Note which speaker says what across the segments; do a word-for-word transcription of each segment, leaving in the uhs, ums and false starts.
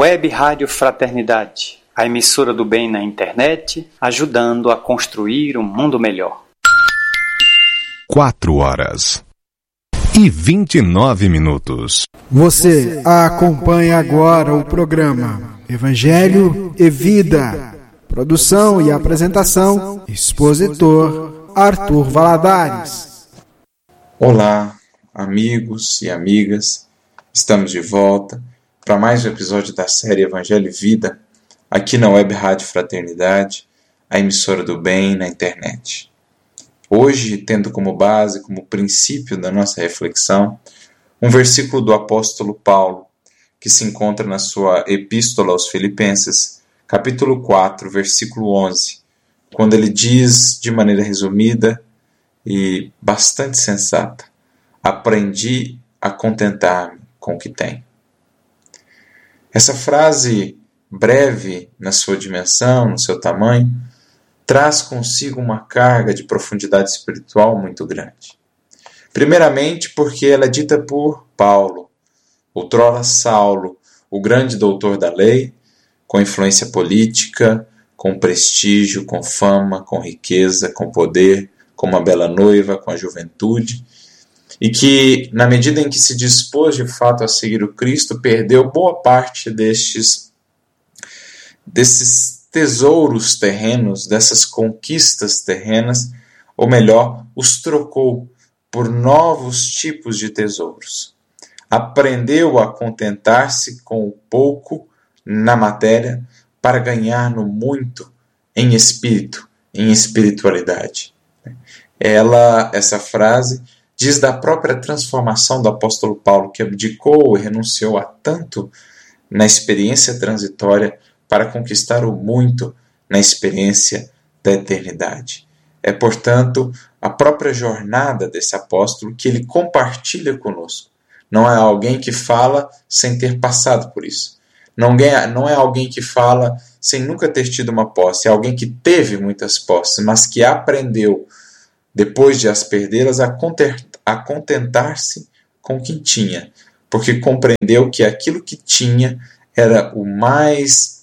Speaker 1: Web Rádio Fraternidade, a emissora do bem na internet, ajudando a construir um mundo melhor.
Speaker 2: Quatro horas e vinte e nove minutos.
Speaker 3: Você acompanha agora o programa Evangelho e Vida. Produção e apresentação, expositor Arthur Valadares.
Speaker 4: Olá, amigos e amigas. Estamos de volta para mais um episódio da série Evangelho e Vida, aqui na Web Rádio Fraternidade, a emissora do bem na internet. Hoje, tendo como base, como princípio da nossa reflexão, um versículo do apóstolo Paulo, que se encontra na sua Epístola aos Filipenses, capítulo quatro, versículo onze, quando ele diz, de maneira resumida e bastante sensata: aprendi a contentar-me com o que tenho. Essa frase, breve na sua dimensão, no seu tamanho, traz consigo uma carga de profundidade espiritual muito grande. Primeiramente porque ela é dita por Paulo, outrora Saulo, o grande doutor da lei, com influência política, com prestígio, com fama, com riqueza, com poder, com uma bela noiva, com a juventude, e que, na medida em que se dispôs de fato a seguir o Cristo, perdeu boa parte destes, desses tesouros terrenos, dessas conquistas terrenas, ou melhor, os trocou por novos tipos de tesouros. Aprendeu a contentar-se com o pouco na matéria para ganhar no muito em espírito, em espiritualidade. Ela, essa frase, diz da própria transformação do apóstolo Paulo, que abdicou e renunciou a tanto na experiência transitória para conquistar o muito na experiência da eternidade. É, portanto, a própria jornada desse apóstolo que ele compartilha conosco. Não é alguém que fala sem ter passado por isso. Não é alguém que fala sem nunca ter tido uma posse. É alguém que teve muitas posses, mas que aprendeu, depois de as perdê-las, a contentar-se com o que tinha, porque compreendeu que aquilo que tinha era o mais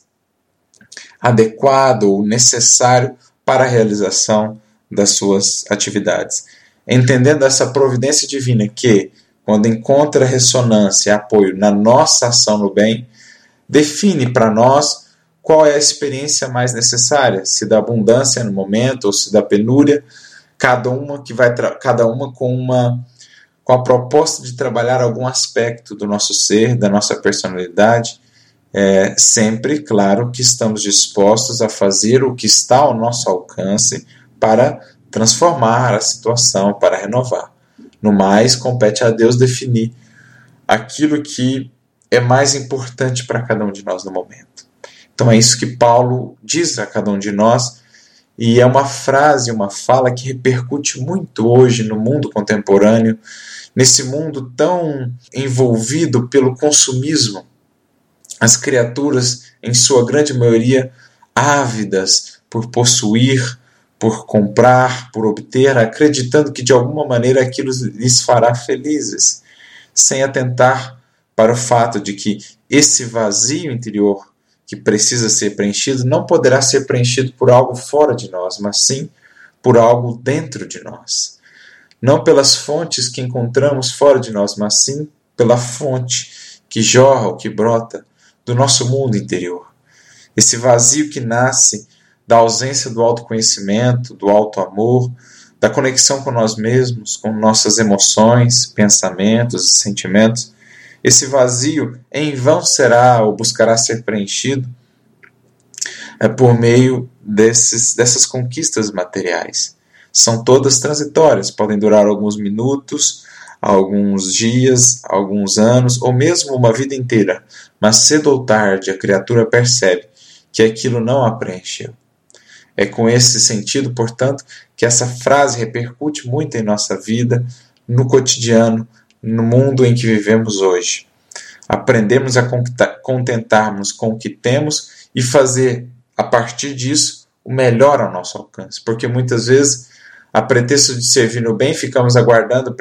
Speaker 4: adequado ou necessário para a realização das suas atividades. Entendendo essa providência divina que, quando encontra ressonância e apoio na nossa ação no bem, define para nós qual é a experiência mais necessária, se da abundância no momento ou se da penúria, cada uma que vai tra- cada uma com uma com a proposta de trabalhar algum aspecto do nosso ser, da nossa personalidade. É, sempre, claro, que estamos dispostos a fazer o que está ao nosso alcance para transformar a situação, para renovar. No mais, compete a Deus definir aquilo que é mais importante para cada um de nós no momento. Então é isso que Paulo diz a cada um de nós, e é uma frase, uma fala que repercute muito hoje no mundo contemporâneo, nesse mundo tão envolvido pelo consumismo. As criaturas, em sua grande maioria, ávidas por possuir, por comprar, por obter, acreditando que de alguma maneira aquilo lhes fará felizes, sem atentar para o fato de que esse vazio interior que precisa ser preenchido não poderá ser preenchido por algo fora de nós, mas sim por algo dentro de nós. Não pelas fontes que encontramos fora de nós, mas sim pela fonte que jorra ou que brota do nosso mundo interior. Esse vazio que nasce da ausência do autoconhecimento, do auto-amor, da conexão com nós mesmos, com nossas emoções, pensamentos e sentimentos. Esse vazio em vão será ou buscará ser preenchido é, por meio desses, dessas conquistas materiais. São todas transitórias, podem durar alguns minutos, alguns dias, alguns anos, ou mesmo uma vida inteira, mas cedo ou tarde a criatura percebe que aquilo não a preencheu. É com esse sentido, portanto, que essa frase repercute muito em nossa vida, no cotidiano, no mundo em que vivemos hoje. Aprendemos a contentarmos com o que temos e fazer, a partir disso, o melhor ao nosso alcance, porque muitas vezes, a pretexto de servir no bem, ficamos aguardando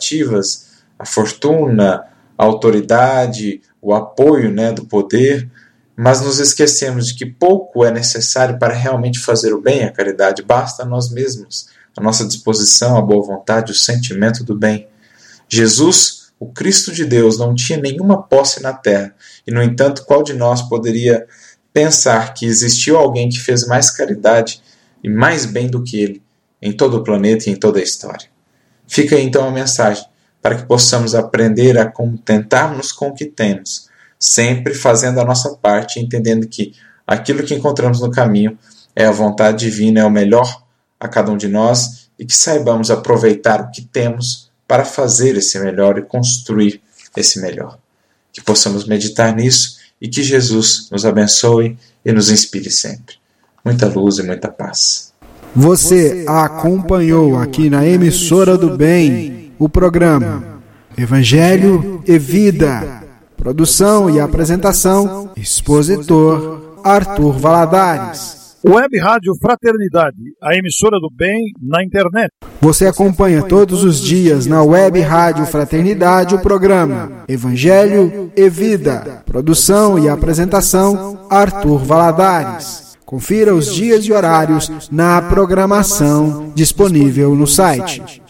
Speaker 4: prerrogativas, a fortuna, a autoridade, o apoio, né, do poder, mas nos esquecemos de que pouco é necessário para realmente fazer o bem. A caridade basta a nós mesmos, a nossa disposição, a boa vontade, o sentimento do bem. Jesus, o Cristo de Deus, não tinha nenhuma posse na terra, e, no entanto, qual de nós poderia pensar que existiu alguém que fez mais caridade e mais bem do que ele em todo o planeta e em toda a história? Fica aí então a mensagem, para que possamos aprender a contentarmos com o que temos, sempre fazendo a nossa parte, entendendo que aquilo que encontramos no caminho é a vontade divina, é o melhor a cada um de nós, e que saibamos aproveitar o que temos para fazer esse melhor e construir esse melhor. Que possamos meditar nisso e que Jesus nos abençoe e nos inspire sempre. Muita luz e muita paz.
Speaker 3: Você acompanhou aqui na Emissora do Bem o programa Evangelho e Vida. Produção e apresentação, expositor Arthur Valadares.
Speaker 5: Web Rádio Fraternidade, a emissora do bem na internet.
Speaker 3: Você acompanha todos os dias na Web Rádio Fraternidade o programa Evangelho e Vida. Produção e apresentação, Arthur Valadares. Confira os dias e horários na programação disponível no site.